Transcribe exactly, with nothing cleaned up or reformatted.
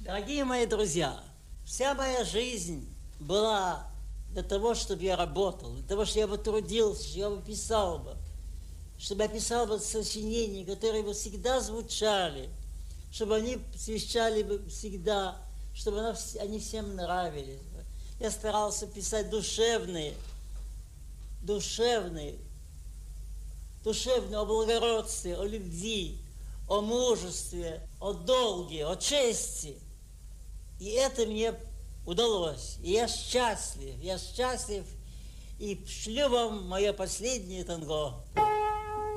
Дорогие мои друзья, вся моя жизнь была для того, чтобы я работал, для того, чтобы я бы трудился, чтобы я бы писал бы, чтобы я писал бы сочинения, которые бы всегда звучали, чтобы они свещали бы всегда, чтобы они всем нравились. Я старался писать душевные, душевные, душевные о благородстве, о любви, о мужестве, о долге, о чести. И это мне удалось. И я счастлив, я счастлив. И шлю вам мое последнее танго.